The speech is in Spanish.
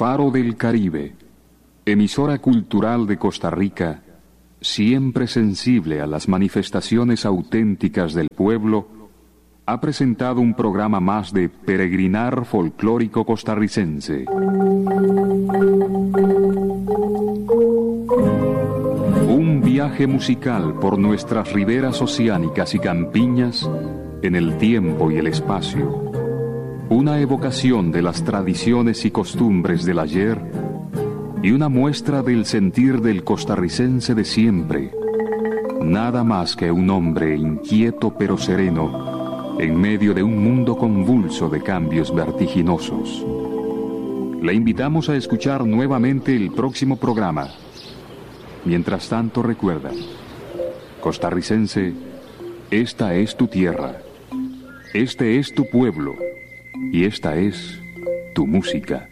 Faro del Caribe, emisora cultural de Costa Rica, siempre sensible a las manifestaciones auténticas del pueblo, ha presentado un programa más de Peregrinar Folclórico Costarricense. Un viaje musical por nuestras riberas oceánicas y campiñas en el tiempo y el espacio. Una evocación de las tradiciones y costumbres del ayer y una muestra del sentir del costarricense de siempre. Nada más que un hombre inquieto pero sereno en medio de un mundo convulso de cambios vertiginosos. Le invitamos a escuchar nuevamente el próximo programa. Mientras tanto, recuerda, costarricense, esta es tu tierra, este es tu pueblo y esta es tu música.